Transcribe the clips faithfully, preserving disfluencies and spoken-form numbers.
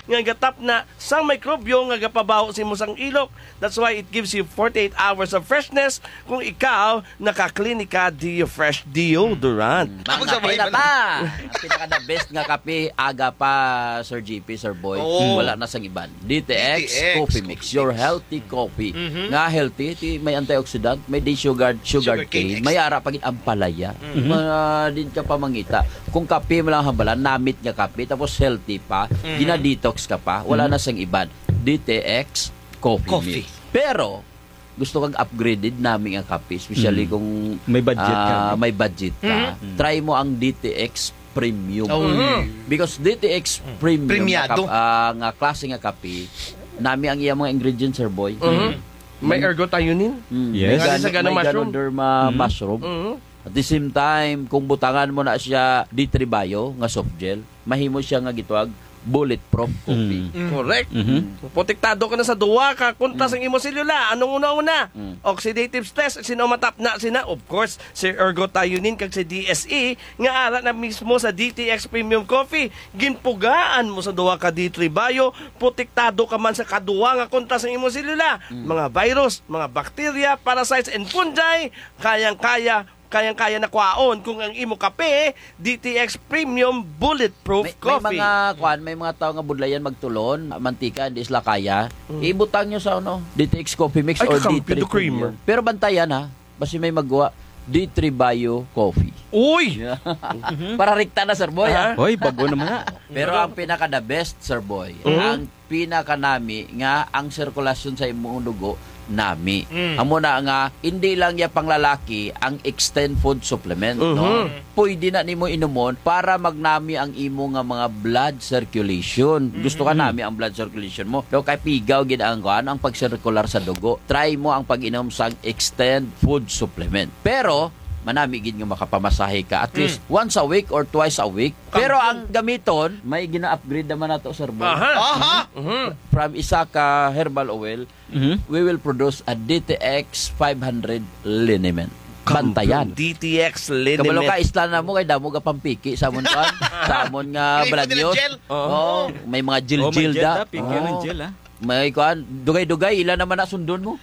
nga gatap na sang mikrobyo nga gapabaho si mo sang ilok. That's why it gives you forty-eight hours of freshness kung ikaw nakaklinika Dio Fresh Deodorant. Mga pinata! Ang pinaka-the best nga kape, aga pa, Sir G P, Sir Boy. Oh. Wala na sang iban. D T X, D T X Coffee Mix. Your healthy coffee. Mm-hmm. Nga healthy, ti, may antioxidant, may sugar, sugar, Sugar cane cane, may ara pagin ang palaya. Mm-hmm. Mga din ka pa mangita. Kung kape mo lang hambalan, namit nga kape, tapos healthy pa, mm-hmm. gina-detox ka pa, wala mm-hmm. na sang iban. D T X, Coffee, Coffee. Mix. Pero, gusto kang upgraded namin ang kape, especially mm. kung may budget ka. Uh, may budget ka. Mm-hmm. Try mo ang D T X Premium. Oh. Mm-hmm. Because D T X Premium Premiado. nga, uh, nga klase nga kape, nami ang iyang mga ingredients, Sir Boy. Mm-hmm. May ergothioneine. Mm. Yes. May, Sa ganang may mushroom. Ganoderma Mm-hmm. mushroom. Mm-hmm. At the same time, kung butangan mo na siya D three Bio, nga soft gel, mahimo siya nga gitwag bulletproof coffee. Mm. Correct. Mm-hmm. Protektado ka na sa duwa ka kuntas ang imo selula. Anong una-una? Mm. Oxidative stress. Sino matap na sina? Of course, si ergothioneine kag si D S E nga ara na mismo sa D T X Premium Coffee. Ginpugaan mo sa duwa ka D three Bio. Protektado ka man sa kaduwa nga kuntas ang imo selula. Mm. Mga virus, mga bacteria, parasites, and fungi. Kayang-kaya kayang-kaya na kwaon kung ang imo kape D T X Premium Bulletproof May, may Coffee. mga kwan, may mga tao nga budlayan magtulon, mantika, hindi sila kaya. Mm. Ibutang nyo sa ano, D T X Coffee Mix Ay, or kakampi, D three do creamer. Premium. Pero bantayan ha, basta may magawa D three Bio Coffee. Uy! Para rikta na, Sir Boy. Ha? Hoy, bago naman na. Pero ang pinaka the best, Sir Boy, ang pinaka nami nga ang sirkulasyon sa imong dugo nami. Mm. Amo na nga hindi lang ya panglalaki ang extend food supplement, Mhm. no. Pwede na nimo inumon para magnami ang imo nga mga blood circulation. Gusto ka nami ang blood circulation mo. Do kay pigaw gid ang kuan ang pagsirkular sa dugo. Try mo ang pag-inom sang extend food supplement. Pero manami gid nga makapamasahe ka at least once a week or twice a week. Pero ang gamiton, may gina-upgrade naman nato, Sir Boy. Aha. Aha! From isa ka herbal oil, Mhm. we will produce a D T X five hundred liniment. Bantayan. D T X liniment. Kabalo ka, isla na mo, kay damo ka pampiki sa amon ka. Sa amon nga May balanyos. gel. Oo. May mga Oh, may gel-gel gel da. da. Pigyan ng Oo. gel, ha? May kuan, dugay-dugay, ilan naman na sundon mo.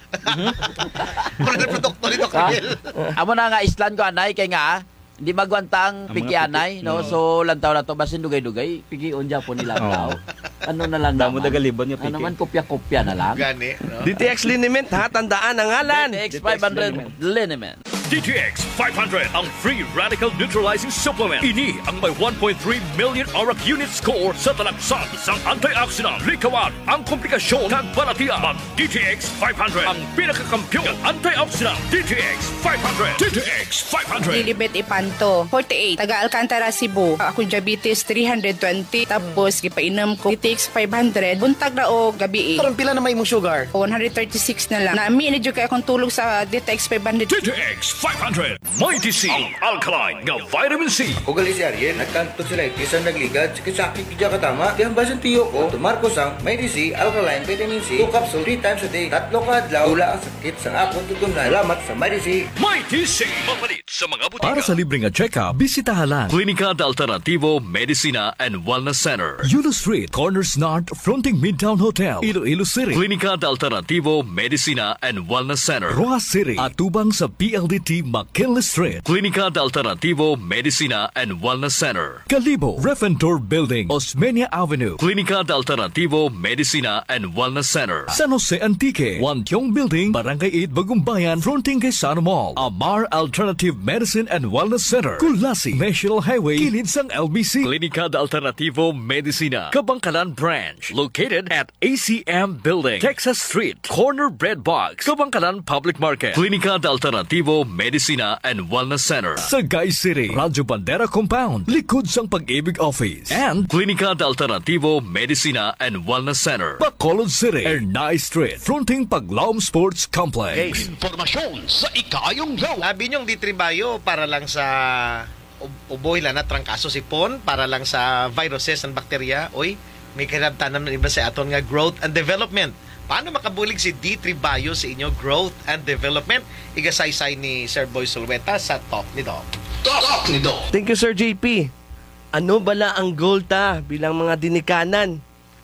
Muna na produkto nito, Ha? Camille. Amo na nga islan ko anay, kay nga, hindi magwanta ang Ang mga piki anay, piki. no? Oo. So, lantaw na to, basin dugay-dugay, piki unja po nila ang Oo. tao. Ano na lang Damo naman. dagalibon nga piki. Ano naman, kopya-kopya na lang. Gani, no? D T X liniment ha, tandaan ang ngalan. D T X five hundred liniment. D T X five hundred ang free radical neutralizing supplement. Ini ang may one point three million auric unit score sa talaksan sang antioxidant. Likawan ang komplikasyon kag balatian. Mag D T X five hundred ang pinakakampiyon ng antioxidant. D T X five hundred. D T X five hundred. Lilibet Ipanto, forty-eight. Taga Alcantara, Cebu. Ako diabetes three hundred twenty. Tapos, gipainom ko D T X five hundred. Buntag na o gabi eh. Parang pila na may mong sugar. one thirty-six na lang. Nami, medyo kaya akong tulog sa D T X five hundred. D T X five hundred. Mighty C. Ang alkaline nga vitamin C. Ugali si Ariel, nagkanto sila itisang nagligad, sakit kidya katama, kaya basan tiyo ko, tumarko sang, may D C, alkaline, vitamin C, two capsule, three times a day, tatlo ka adlaw, wala ang sakit sa akong tutunan. Salamat sa may D C. Mighty C. Mapalit sa mga butika. Para sa libreng check-up, bisitahan lang Klinika de Alternativo Medicina and Wellness Center. Yulo Street, Corners North, fronting Midtown Hotel, Iloilo City. Klinika de Alternativo Medicina and Wellness Center. Rojas City, atubang sa P L D T McKinley Street. Klinika de Alternativo Medicina and Wellness Center. Calibo, Refentor Building, Osmeña Avenue. Klinika de Alternativo Medicina and Wellness Center. San Jose Antique, Wantiong Building, Barangay eight, Bagumbayan, fronting kay Sano Mall. Amar Alternative Medicine and Wellness Center. Kulasi, National Highway, kilid sang L B C. Klinika de Alternativo Medicina, Kabangkalan Branch, located at A C M Building, Texas Street, Corner Bread Box, Kabangkalan Public Market. Klinika de Alternativo Medicina and Wellness Center. Sagay City, Radyo Bandera Compound, likod sang Pag-ibig Office. And Klinika de Alternativo Medicina and Wellness Center. Bacolod City, Ernay Street, fronting Paglaom Sports Complex. Informasyon sa ikayong law. Labi niyong D three Bio para lang sa ub- uboy lang na trangkaso sipon, para lang sa viruses and bacteria. Oy, may kinabtanan ng iba sa aton nga growth and development. Paano makabulig si D three Bio sa inyo growth and development? Igasaysay ni Sir Boy Sulweta sa Talk ni Doc. Talk ni Doc. Thank you, Sir J P. Ano bala ang goal ta bilang mga dinikanan?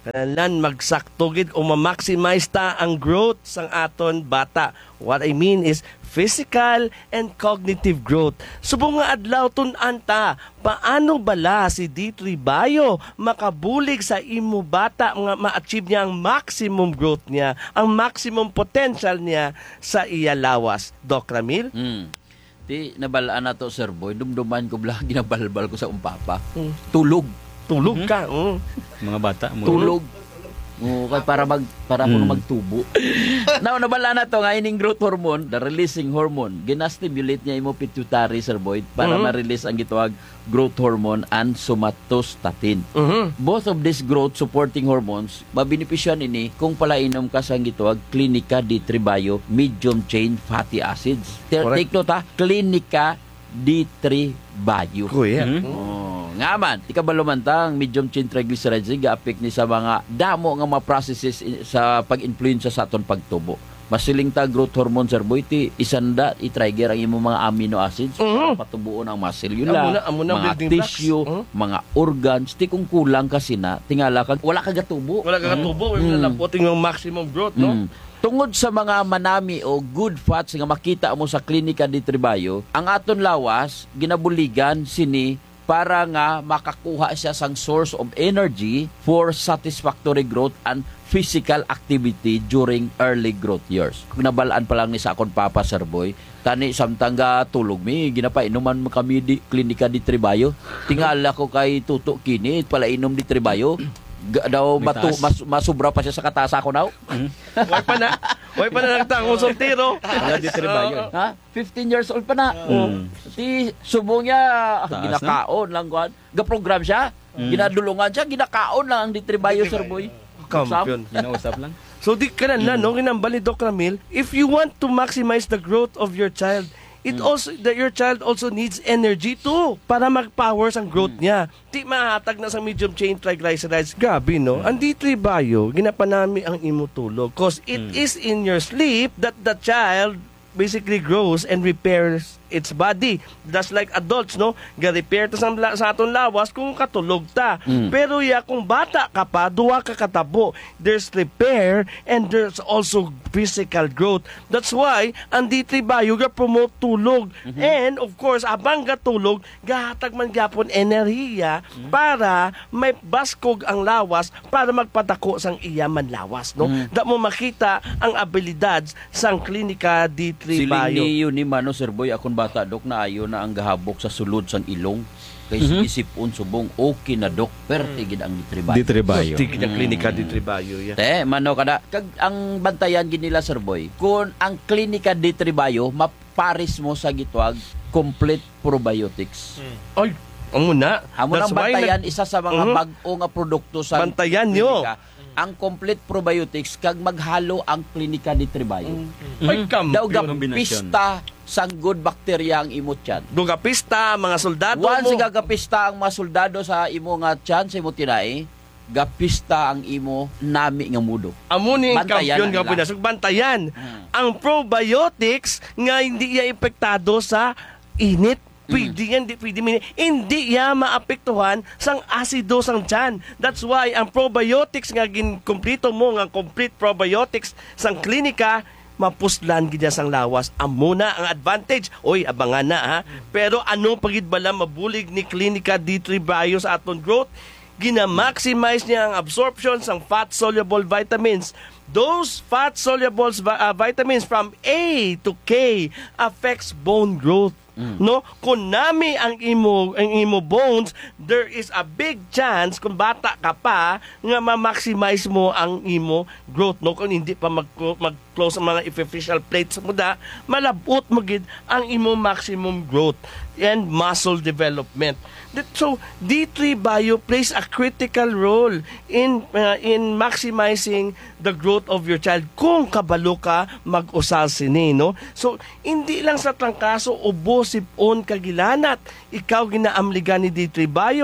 Kanalan magsakto gid o ma-maximize ta ang growth sang aton bata. What I mean is physical and cognitive growth. Subong nga adlaw tun-an ta, paano bala si D three Bio makabulig sa imo bata nga ma-achieve niya ang maximum growth niya, ang maximum potential niya sa iya lawas. Doc Ramil? Hmm. Ti nabalaan na to, Sir Boy, dumduman ko bla ginabalbal ko sa umpapa. Hmm. Tulog. Tulog ka. Mm. Mga bata. Mga Tulog. Oo, kay para mag para mm. magtubo. Now nabala na to nga ining growth hormone, the releasing hormone, gina-stimulate niya imo pituitary, Sir Boy, para Mm-hmm. ma-release ang gitawag growth hormone and somatostatin. Mhm. Both of these growth supporting hormones mabenepisyan ini kung palainom ka sa gitawag Clinica D three Bio medium chain fatty acids. Correct. Take note ha, Clinica D three Bio. Kuya. Oh, nga man, di ka ba lumantang medium chain triglycerides ga-apek ni sa mga damo nga mga processes i- sa pag-influensya sa aton pagtubo. Masiling ta growth hormone, Sir Boy, ti isanda i-trigger ang imong mga amino acids Mhm. para patubuon ang muscle Amo yula, na- amo na mga building tissue, blocks. Mhm. mga organs. Ti kung kulang kasi na, tingala ka, wala ka gatubo. Wala ka katubo, mm. lalampotin yung maximum growth, no? Mm. Tungod sa mga manami o good fats nga makita mo sa Clinica D three Bio, ang aton lawas ginabuligan sini para nga makakuha siya sang source of energy for satisfactory growth and physical activity during early growth years. Kung nabalaan pa lang ni sa akon papa, Sir Boy, tani samtang ga tulog mi ginapainuman mo kami di Clinica D three Bio. Tingala ko kay tuto kini pala inom D three Bio. Ga, daw May matu, taas. mas, masubra pa siya sa katasa ko now. Way pa na. Way pa na nagtangong soltero. Wala di trabaho yun. Ha? fifteen years old pa na. Mm. Ti subong niya Taas ginakaon lang kuan. Ga-program siya. Ginadulungan siya, ginakaon lang ang ditribayo, Sir Boy. Kampiyon. Ginausap lang. So di ka na, no? Ginambal ni Doc Ramil, if you want to maximize the growth of your child, it also that your child also needs energy too para mag-power ang growth niya. Di mahatag na sa medium chain triglycerides. Grabe, no? Ang D three Bio, ginapanami ang imo tulog cause it is in your sleep that the child basically grows and repairs its body. Just like adults, no? Ga-repair ta sa, sa aton lawas kung katulog ta. Mm. Pero ya, kung bata ka pa, duwa ka katabo. There's repair and there's also physical growth. That's why, ang D three Bio ga-promote tulog. Mm-hmm. And, of course, abang gatulog, gahatag man gyapon enerhiya Mm-hmm. para may baskog ang lawas para magpadako sang iya man lawas, no? Mm-hmm. Da mo makita ang abilidades sang Clinica D three Siling Bio. ni yun ni Mano, Sir Boy, akong bata, Dok, na ayo na ang gahabok sa sulod sang ilong. Kay Mhm. isipon subong, okay na, Dok, pero tigid ang ditribayo. Di trabaho. Tiki na Clinica D three Bio, yeah. Te, Mano, kada, kag ang bantayan gid nila, Sir Boy, kung ang Clinica D three Bio, maparis mo sa gitwag, complete probiotics. Ay, ang muna. Amo nang That's why bantayan, nag- isa sa mga Mhm. bag-o nga produkto sa Bantayan nyo. klinika, ang complete probiotics kag maghalo ang Clinica D three Bio. Ay, kampiyon. Daw ga Kombinasyon. pista sang good bacteria ang imo tiyan. Dugapista, mga soldado Once mo. gagapista ang mga soldado sa imo nga tiyan sa imo tinai, gapista ang imo nami nga mudo. Amo ni Bantayan kampiyon na nga nila. pinasok. Bantayan. Hmm. Ang probiotics nga hindi iya epektado sa init. Pwede yan, di, pwede min- hindi ya maapektuhan sang asido sang tiyan. That's why ang probiotics nga ginkomplito mo, nga complete probiotics sang klinika, mapuslan gid sang lawas. Amo na ang advantage. Oy, abangan na ha. Pero ano pagid bala mabulig ni Clinica D three Bio sa aton growth? Gina-maximize niya ang absorption ng fat-soluble vitamins. Those fat-soluble uh, vitamins from A to K affects bone growth. No, kung nami ang imo ang imo bones, there is a big chance kung bata ka pa nga ma-maximize mo ang imo growth, no? Kung hindi pa mag mag-close ang mga epiphyseal plates mo da, malabot mo gid ang imo maximum growth and muscle development. That, so D three Bio plays a critical role in uh, in maximizing the growth of your child kung kabalo ka mag-usal sini, no? So hindi lang sa trangkaso ubo sipon kagilanat ikaw ginaamligan ni D three Bio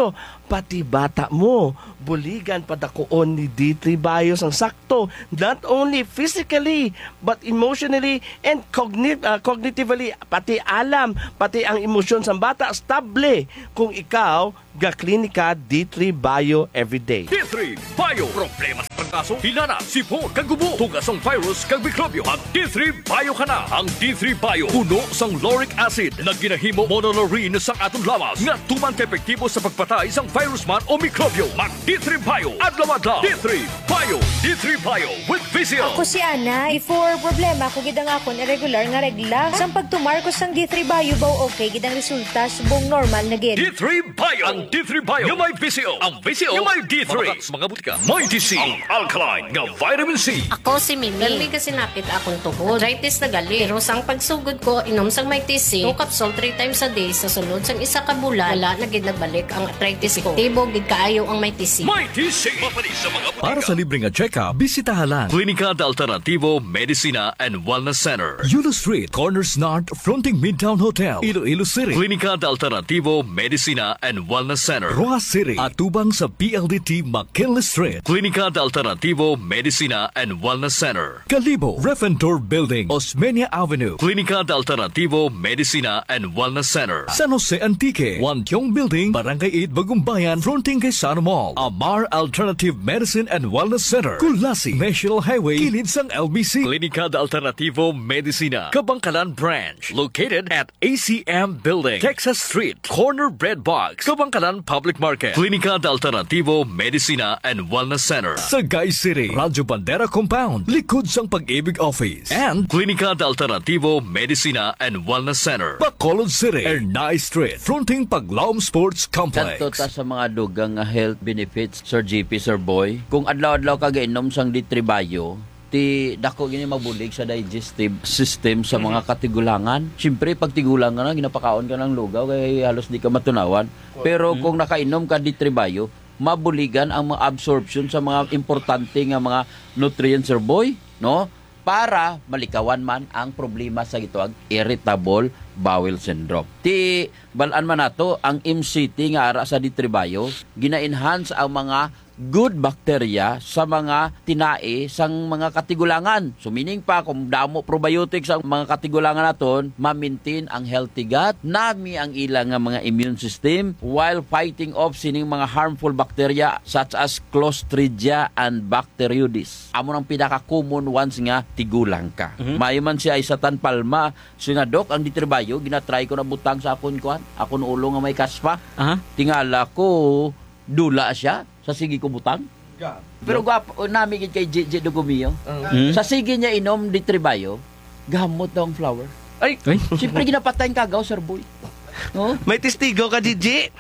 pati bata mo. Buligan padakuon ni D three Bios ang sakto, not only physically, but emotionally and cogni- uh, cognitively, pati alam, pati ang emosyon sa bata, stable kung ikaw ga-klinika D three Bio everyday. D three Bio. Problema sa pagkaso, hinana, sipon, kagubo, tugas ang virus, kag mikrobyo. Mag D three Bio ka na. Ang D three Bio, puno sang lauric acid na ginahimo monolaurin sa atong lawas nga tuman ka-epektibo sa pagpatay sang virus man o mikrobyo. Mag D three Bio. Adlaw-adlaw. D three Bio. D three Bio with Vizio. Ako si Ana. Before problema, kung gidang akon irregular nga regla. Sang pagtumar ko sang D three Bio baw okay, gidang resulta subong normal na gid. D three Bio. Ang D three Bio yung may Vizio. Ang Vizio yung may D three. Mga, mga butika. May D C. Ang alkaline nga vitamin C. Ako si Mimi. Gali kasi napit akong tuhod. Arthritis na gali. Pero sang pagsugod ko, inom sang may T C, two capsule three times a day sa sulod sang isa ka bulan, wala na gid nagbalik ang arthritis ko. Tibo gid kaayo ang may T C. May T C. Mapali sa mga butika. Para sa libreng check-up, bisitahan lang Klinika de Alternativo Medicina and Wellness Center. Yulo Street, Corners North, fronting Midtown Hotel, Iloilo City. Klinika de Alternativo Medicina and Wellness Center. Roa City, atubang sa P L D T McKinley Street. Klinika de Alternativo Medicina and Wellness Center. Kalibo, Refentor Building, Osmeña Avenue. Klinika de Alternativo Medicina and Wellness Center. San Jose Antique, Wantiong Building, Barangay eight, Bagumbayan, fronting kay Sana Mall. Amar Alternative Medicine and Wellness Center. Kulasi, National Highway, kilid sang L B C. Klinika de Alternativo Medicina, Kabangkalan Branch, located at A C M Building, Texas Street, Corner Bread Box, Kabangkalan Public Market. Klinika de Alternativo Medicina and Wellness Center. Sagay City, Radyo Bandera Compound, likod sang Pag-ibig Office. And Klinika de Alternativo Medicina and Wellness Center. Bacolod City, Ernai Street, fronting Paglaom Sports Complex. Kadto ta sa mga dugang nga health benefits, Sir G P, Sir Boy. Kung adlaw-adlaw ka gainom sang D three Bio, ti dako gini mabulig sa digestive system sa mga katigulangan. Siyempre pag tigulangan na ginapakaon ka ng lugaw kay halos di ka matunawan. Pero kung nakainom ka D three Bio, mabuligan ang mga absorption sa mga importante nga mga nutrients, Sir Boy, no? Para malikawan man ang problema sa gituag irritable bowel syndrome. Ti balaan man nato ang M C T nga ara sa D three Bio, gina-enhance ang mga good bacteria sa mga tinae sang mga katigulangan. So meaning pa kung damo probiotics ang mga katigulangan naton, ma-maintain ang healthy gut, nami ang ilang nga mga immune system while fighting off sining mga harmful bacteria such as Clostridia and Bacteroides. Amo nang pinaka-common ones nga tigulang ka. Mm-hmm. Mayo man si Aisatan Palma, so nga dok ang D three Bio, ginatry ko na butang sa akon kuan, akon ulo nga may kaspa. Uh-huh. Tingala ko dula siya sa sige ko butang. Yeah. Pero gwapo, nami gid kay J J Dugumio. Uh-huh. Sa sige niya inom D three Bio, gamot daw ang flower. Ay, siyempre ginapatay kagaw, Sir Boy. No? May testigo ka, Gigi.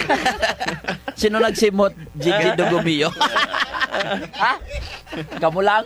Sino nagsimot, J J Dugumio? Ha? Kamu lang.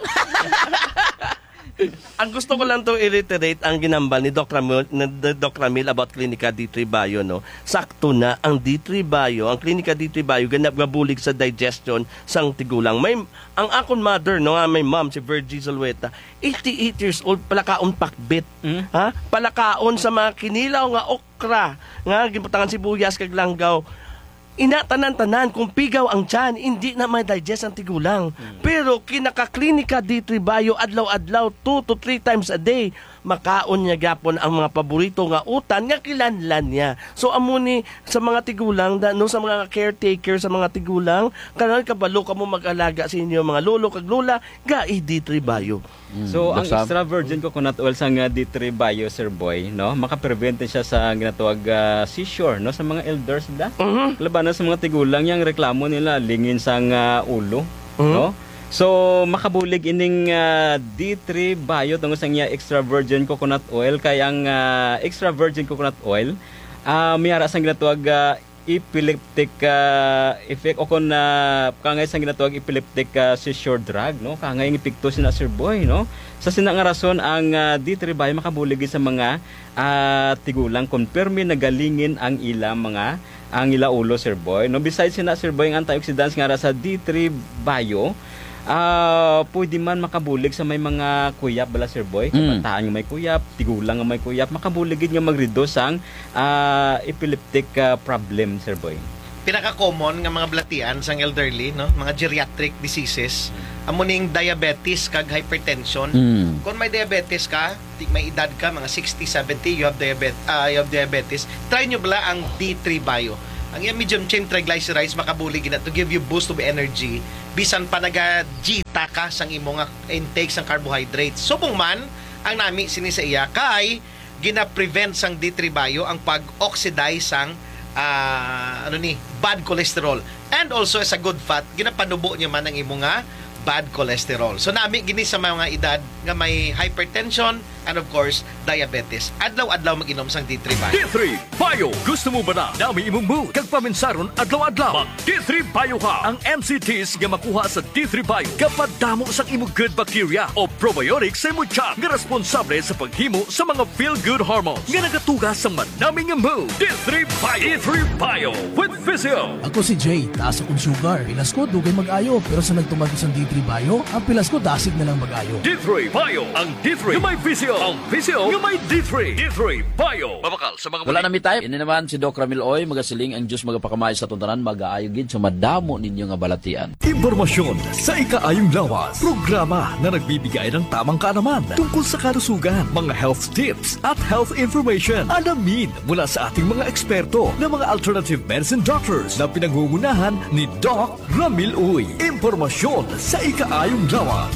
Ang gusto ko lang to i-reiterate ang ginambal ni Doc Ramil, ni Doc Ramil about Klinika D three Bio, no. Sakto na ang D three Bio, ang Klinika D three Bio ganap gabulig sa digestion sang tigulang. May ang akon mother, no, may mom si Virgie Zalweta, eighty-eight years old, palakaon pakbit. Mm. Ha? Palakaon sa mga kinilaw nga okra, nga giputangan sibuyas kag langgaw. Inatanan-tanan kung pigaw ang tiyan, hindi na may digest ang tigulang. Hmm. Pero kinaka-Klinika D three Bio adlaw-adlaw two to three times a day, makaon niya gapon ang mga paborito nga utan nga kilanlan niya. So amo ni sa mga tigulang, da, no, sa mga caretaker sa mga tigulang, kanan kabalo ka mo mag-alaga sa inyo mga lolo kag lola, ga D three Bio. Mm. So, ang extra virgin coconut oil sa nga D three Bio, Sir Boy, no, makaprevent siya sa ginatawag uh, seizure, no, sa mga elders da. Uh-huh. Labanan sa mga tigulang yang reklamo nila lingin sa uh, ulo, uh-huh. no. So, makabulig ining uh, D three Bio tungod sa nga extra virgin coconut oil kay ang uh, extra virgin coconut oil uh, mayara sa ginatawag uh, epileptic uh, effect o kung uh, kangay sa ginatawag epileptic uh, seizure drug, no, kangay ang epekto sina Sir Boy, no. Sa sinang rason ang uh, D three Bio makabulig sa mga uh, tigulang konfirme na galingin ang ila mga ang ila ulo, Sir Boy, no. Besides sina Sir Boy ang antioxidants nga sa D three Bio, Uh, pwede man makabulig sa may mga kuyap bala, Sir Boy, kabataan mm. nga may kuyap, tigulang nga may kuyap, makabuligid nga mag-reduce ang uh, epileptic uh, problem, Sir Boy. pinaka-common nga mga balatian sang elderly, no? Mga geriatric diseases. Amo ning diabetes kag hypertension. Mm. Kung may diabetes ka, di- may edad ka, mga sixty, seventy, you have diabetes, uh, you have diabetes, try nyo bala ang D three Bio. Ang yung medium chain triglycerides makabulig na to give you boost of energy bisan pa naga-jita ka sang imo nga intake sang carbohydrates. Subong man ang nami sini sa iya kay gina-prevent sang D three Bio ang pag-oxidize sang uh, ano ni bad cholesterol. And also as a good fat, ginapanubo niya man ang imo nga bad cholesterol. So nami gini sa mga edad nga may hypertension and of course diabetes. Adlaw-adlaw mag-inom sang D three Bio. D three Bio. Gusto mo ba na dami imong mood kag paminsaron adlaw-adlaw? Mag D three Bio ka. Ang M C Ts nga makuha sa D three Bio kapag damo sang imong good bacteria o probiotics sa imong tiyan nga responsable sa paghimo sa mga feel-good hormones nga nagatugas sa manaming mood. D three Bio. D three Bio with Physio. Ako si Jay, taas akong sugar. Pilas ko, dugay mag-ayo. Pero sa nagtumag ko sa D three Bio, ang pilas ko dasig na lang mag-ayo. D three Bio. Ang D three nga may Physio. Ang Physio nga may D three. D three Bio. Mabakal sa mga Wala na mi tayo. Ini naman si Doc Ramil Oy, magasiling ang Diyos magapakamay sa tuntanan, mag-aayogin sa madamo ninyo nga balatian. Impormasyon sa ikaayong lawas. Programa na nagbibigay ng tamang kaalaman tungkol sa kalusugan, mga health tips at health information. Alamin mula sa ating mga eksperto na mga alternative medicine doctors na pinangungunahan ni Doc Ramil Oy. Impormasyon sa ikaayong lawas.